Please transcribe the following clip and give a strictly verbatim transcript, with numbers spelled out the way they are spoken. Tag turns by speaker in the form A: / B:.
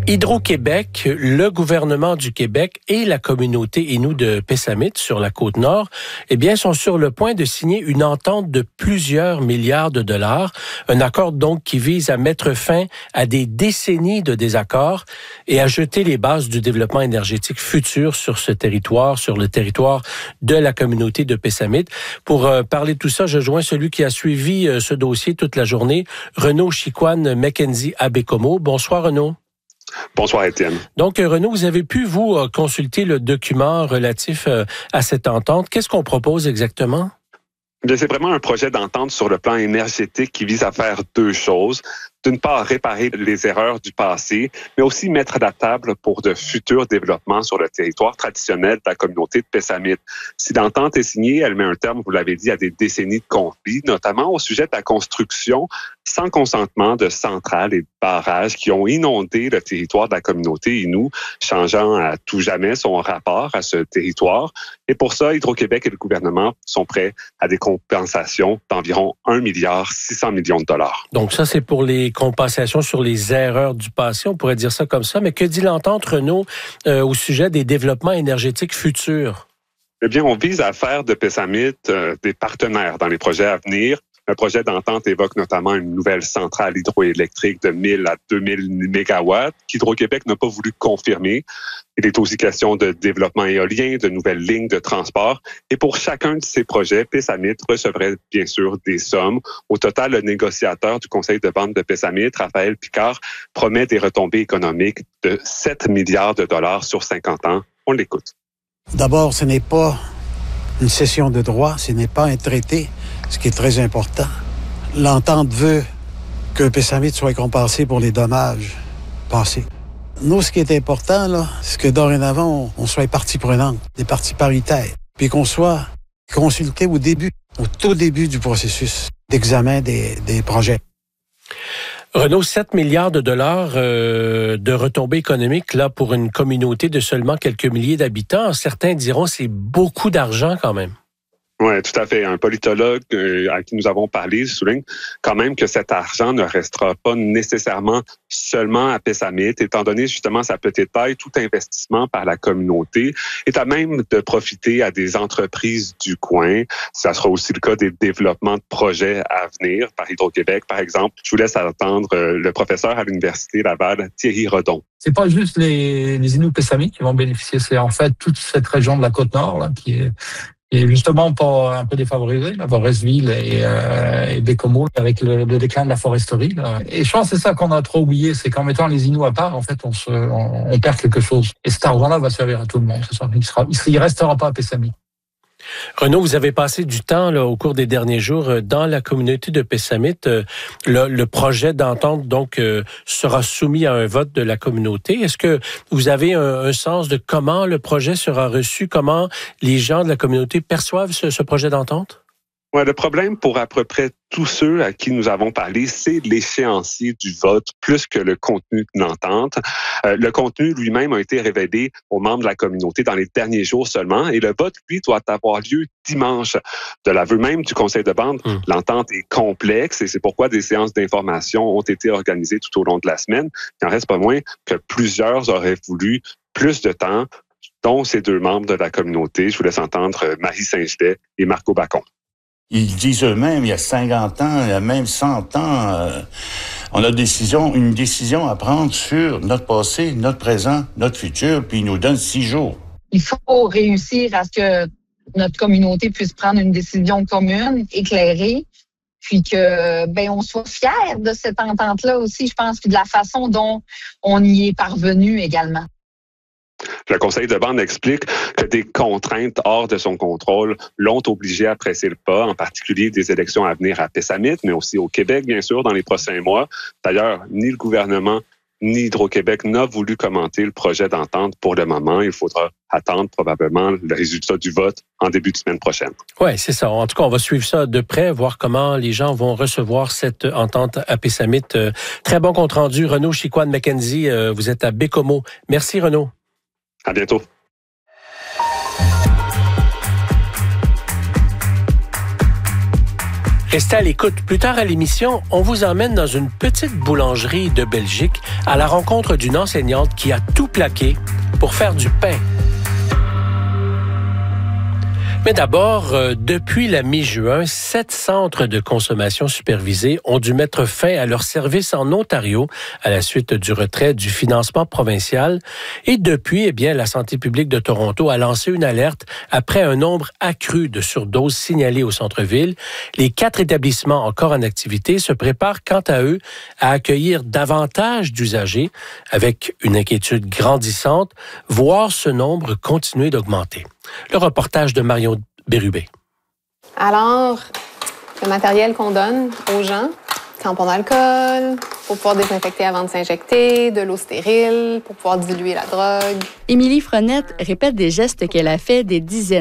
A: Hydro-Québec, le gouvernement du Québec et la communauté Innu de Pessamit sur la Côte-Nord, eh bien, sont sur le point de signer une entente de plusieurs milliards de dollars. Un accord donc qui vise à mettre fin à des décennies de désaccords et à jeter les bases du développement énergétique futur sur ce territoire, sur le territoire de la communauté de Pessamit. Pour euh, parler de tout ça, je joins celui qui a suivi euh, ce dossier toute la journée, Renaud Chicoine Mackenzie à Baie-Comeau. Bonsoir Renaud.
B: Bonsoir, Étienne.
A: Donc, Renaud, vous avez pu, vous, consulter le document relatif à cette entente. Qu'est-ce qu'on propose exactement?
B: C'est vraiment un projet d'entente sur le plan énergétique qui vise à faire deux choses. D'une part, réparer les erreurs du passé, mais aussi mettre la table pour de futurs développements sur le territoire traditionnel de la communauté de Pessamit. Si l'entente est signée, elle met un terme, vous l'avez dit, à des décennies de conflits, notamment au sujet de la construction sans consentement de centrales et de barrages qui ont inondé le territoire de la communauté Innu, changeant à tout jamais son rapport à ce territoire. Et pour ça, Hydro-Québec et le gouvernement sont prêts à des compensations d'environ un milliard six cents millions de dollars.
A: Donc ça, c'est pour les compensations sur les erreurs du passé, on pourrait dire ça comme ça. Mais que dit l'entente, Renaud, euh, au sujet des développements énergétiques futurs?
B: Eh bien, on vise à faire de Pessamit euh, des partenaires dans les projets à venir. Le projet d'entente évoque notamment une nouvelle centrale hydroélectrique de mille à deux mille mégawatts qu'Hydro-Québec n'a pas voulu confirmer. Il est aussi question de développement éolien, de nouvelles lignes de transport. Et pour chacun de ces projets, Pessamit recevrait bien sûr des sommes. Au total, le négociateur du conseil de vente de Pessamit, Raphaël Picard, promet des retombées économiques de sept milliards de dollars sur cinquante ans. On l'écoute.
C: D'abord, ce n'est pas une cession de droit, ce n'est pas un traité, ce qui est très important. L'entente veut que Pessamit soit compensé pour les dommages passés. Nous, ce qui est important, là, c'est que dorénavant, on, on soit partie prenante, des parties paritaires, puis qu'on soit consulté au début, au tout début du processus d'examen des, des projets.
A: Renaud, sept milliards de dollars euh, de retombées économiques là pour une communauté de seulement quelques milliers d'habitants. Certains diront que c'est beaucoup d'argent quand même.
B: Oui, tout à fait. Un politologue euh, à qui nous avons parlé souligne quand même que cet argent ne restera pas nécessairement seulement à Pessamit, étant donné justement sa petite taille. Tout investissement par la communauté est à même de profiter à des entreprises du coin. Ça sera aussi le cas des développements de projets à venir par Hydro-Québec, par exemple. Je vous laisse attendre euh, le professeur à l'Université Laval, Thierry Redon.
D: C'est pas juste les, les Innu Pessamit qui vont bénéficier, c'est en fait toute cette région de la Côte-Nord là, qui est Et justement pas un peu défavorisé, la Forestville et, euh, et Baie-Comeau avec le, le déclin de la foresterie. Là. Et je pense que c'est ça qu'on a trop oublié, c'est qu'en mettant les Innu à part, en fait, on, se, on, on perd quelque chose. Et cet argent-là va servir à tout le monde. C'est ça. Il sera, il restera pas à Pessamit.
A: Renaud, vous avez passé du temps là, au cours des derniers jours dans la communauté de Pessamit. Le, le projet d'entente donc euh, sera soumis à un vote de la communauté. Est-ce que vous avez un, un sens de comment le projet sera reçu, comment les gens de la communauté perçoivent ce, ce projet d'entente?
B: Ouais, le problème pour à peu près tous ceux à qui nous avons parlé, c'est l'échéancier du vote plus que le contenu de l'entente. Euh, le contenu lui-même a été révélé aux membres de la communauté dans les derniers jours seulement et le vote, lui, doit avoir lieu dimanche. De l'aveu même du conseil de vente, mmh. l'entente est complexe et c'est pourquoi des séances d'information ont été organisées tout au long de la semaine. Il n'en reste pas moins que plusieurs auraient voulu plus de temps, dont ces deux membres de la communauté. Je vous laisse entendre Marie Saint-Gelais et Marco Bacon.
E: Ils disent eux-mêmes, il y a cinquante ans, il y a même cent ans, euh, on a décision, une décision à prendre sur notre passé, notre présent, notre futur, puis ils nous donnent six jours.
F: Il faut réussir à ce que notre communauté puisse prendre une décision commune, éclairée, puis que ben on soit fiers de cette entente-là aussi, je pense, puis de la façon dont on y est parvenu également.
B: Le conseil de bande explique que des contraintes hors de son contrôle l'ont obligé à presser le pas, en particulier des élections à venir à Pessamit, mais aussi au Québec, bien sûr, dans les prochains mois. D'ailleurs, ni le gouvernement ni Hydro-Québec n'a voulu commenter le projet d'entente pour le moment. Il faudra attendre probablement le résultat du vote en début de semaine prochaine.
A: Oui, c'est ça. En tout cas, on va suivre ça de près, voir comment les gens vont recevoir cette entente à Pessamit. Euh, très bon compte rendu. Renaud Chicoine Mackenzie, euh, vous êtes à Baie-Comeau. Merci, Renaud.
B: À bientôt.
A: Restez à l'écoute. Plus tard à l'émission, on vous emmène dans une petite boulangerie de Belgique à la rencontre d'une enseignante qui a tout plaqué pour faire du pain. Mais d'abord, euh, depuis la mi-juin, sept centres de consommation supervisés ont dû mettre fin à leur service en Ontario à la suite du retrait du financement provincial. Et depuis, eh bien, la santé publique de Toronto a lancé une alerte après un nombre accru de surdoses signalées au centre-ville. Les quatre établissements encore en activité se préparent quant à eux à accueillir davantage d'usagers avec une inquiétude grandissante, voir ce nombre continuer d'augmenter. Le reportage de Marion Bérubé.
G: Alors, le matériel qu'on donne aux gens, tampons d'alcool, pour pouvoir désinfecter avant de s'injecter, de l'eau stérile, pour pouvoir diluer la drogue.
H: Émilie Frenette répète des gestes qu'elle a fait des dizaines